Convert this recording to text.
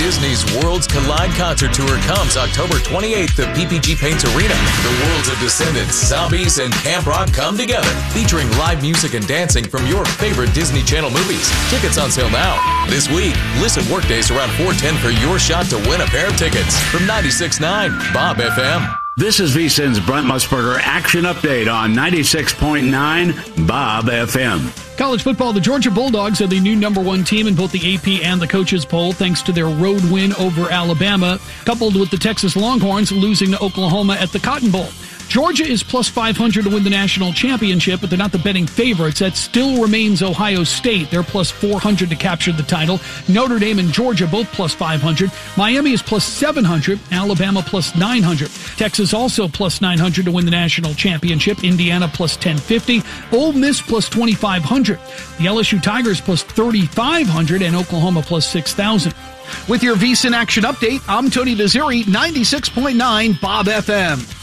Disney's Worlds Collide Concert Tour comes October 28th to PPG Paints Arena. The worlds of Descendants, Zombies, and Camp Rock come together, featuring live music and dancing from your favorite Disney Channel movies. Tickets on sale now. This week, listen workdays around 4:10 for your shot to win a pair of tickets from 96.9 Bob FM. This is VSiN's Brent Musburger Action Update on 96.9 Bob FM. College football, the Georgia Bulldogs are the new #1 team in both the AP and the coaches poll thanks to their road win over Alabama, coupled with the Texas Longhorns losing to Oklahoma at the Cotton Bowl. Georgia is plus 500 to win the national championship, but they're not the betting favorites. That still remains Ohio State. They're plus 400 to capture the title. Notre Dame and Georgia both plus 500. Miami is plus 700. Alabama plus 900. Texas also plus 900 to win the national championship. Indiana plus 1050. Ole Miss plus 2500. The LSU Tigers plus 3500 and Oklahoma plus 6000. With your VSiN Action Update, I'm Tony Desiri, 96.9 Bob FM.